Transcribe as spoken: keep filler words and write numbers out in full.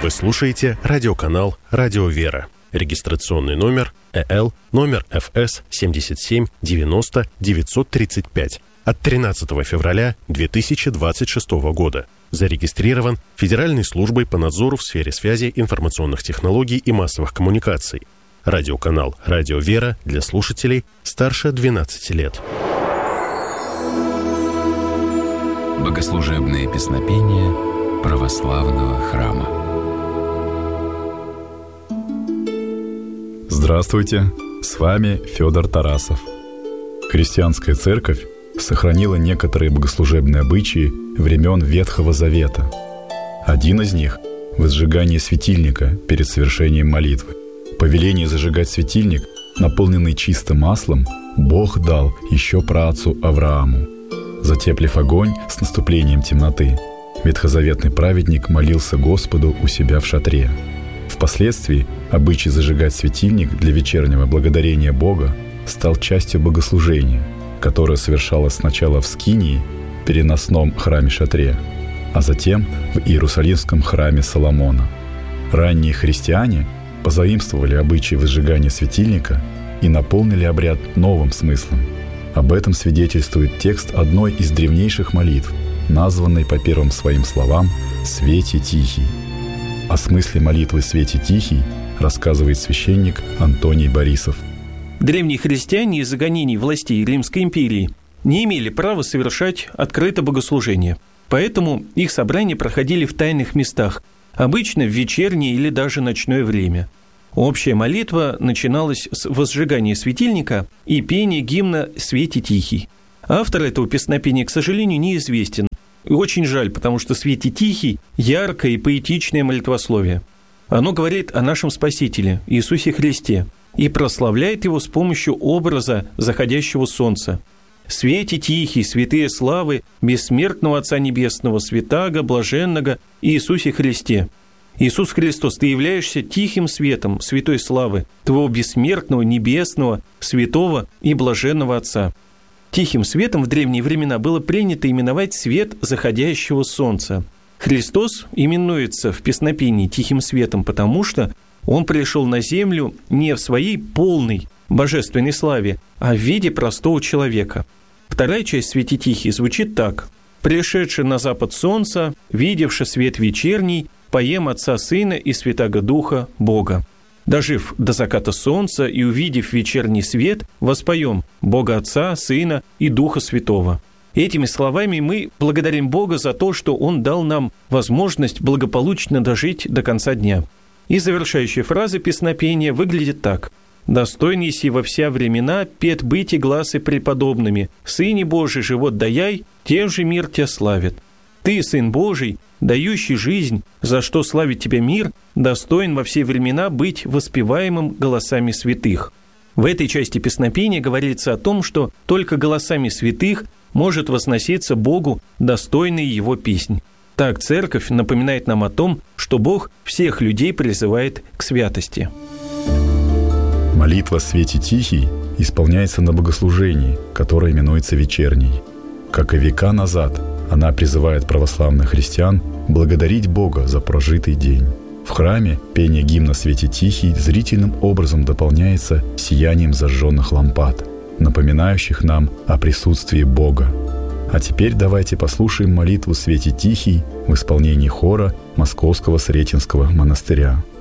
Вы слушаете радиоканал «Радио Вера». Регистрационный номер э эл номер эф эс семьдесят семь девяносто девятьсот тридцать пять от тринадцатого февраля две тысячи двадцать шестого года. Зарегистрирован Федеральной службой по надзору в сфере связи, информационных технологий и массовых коммуникаций. Радиоканал «Радио Вера» для слушателей старше двенадцати лет. Богослужебные песнопения православного храма. Здравствуйте, с вами Федор Тарасов. Христианская церковь сохранила некоторые богослужебные обычаи времен Ветхого Завета. Один из них – возжигание светильника перед совершением молитвы. Повеление зажигать светильник, наполненный чистым маслом, Бог дал еще праотцу Аврааму. Затеплив огонь с наступлением темноты, ветхозаветный праведник молился Господу у себя в шатре. Впоследствии обычай зажигать светильник для вечернего благодарения Бога стал частью богослужения, которое совершалось сначала в Скинии, переносном храме-шатре, а затем в Иерусалимском храме Соломона. Ранние христиане позаимствовали обычай возжигания светильника и наполнили обряд новым смыслом. Об этом свидетельствует текст одной из древнейших молитв, названной по первым своим словам «Свете Тихий». О смысле молитвы «Свете Тихий» рассказывает священник Антоний Борисов. Древние христиане из-за гонений властей Римской империи не имели права совершать открыто богослужение, поэтому их собрания проходили в тайных местах, обычно в вечернее или даже ночное время. Общая молитва начиналась с возжигания светильника и пения гимна «Свете Тихий». Автор этого песнопения, к сожалению, неизвестен. И очень жаль, потому что «Свете Тихий» – яркое и поэтичное молитвословие. Оно говорит о нашем Спасителе, Иисусе Христе, и прославляет Его с помощью образа заходящего солнца. «Свете Тихий, святые славы, бессмертного Отца Небесного, святаго, блаженного Иисусе Христе». Иисус Христос, Ты являешься тихим светом святой славы Твоего бессмертного, небесного, святого и блаженного Отца. Тихим светом в древние времена было принято именовать свет заходящего солнца. Христос именуется в песнопении тихим светом, потому что Он пришел на землю не в своей полной божественной славе, а в виде простого человека. Вторая часть «Свете Тихий» звучит так: «Пришедший на запад солнца, видевши свет вечерний, поем Отца, Сына и Святаго Духа Бога. Дожив до заката солнца и увидев вечерний свет, воспоем Бога Отца, Сына и Духа Святого». Этими словами мы благодарим Бога за то, что Он дал нам возможность благополучно дожить до конца дня. И завершающая фраза песнопения выглядит так: «Достойный си во вся времена пет быть и гласы преподобными, Сыне Божий живот даяй, тем же мир тебя славит. Ты, Сын Божий, дающий жизнь, за что славит тебя мир, достоин во все времена быть воспеваемым голосами святых». В этой части песнопения говорится о том, что только голосами святых может возноситься Богу достойная Его песнь. Так Церковь напоминает нам о том, что Бог всех людей призывает к святости. Молитва «Свете Тихий» исполняется на богослужении, которое именуется вечерней. Как и века назад, она призывает православных христиан благодарить Бога за прожитый день. В храме пение гимна «Свете Тихий» зрительным образом дополняется сиянием зажженных лампад, напоминающих нам о присутствии Бога. А теперь давайте послушаем молитву «Свете Тихий» в исполнении хора Московского Сретенского монастыря.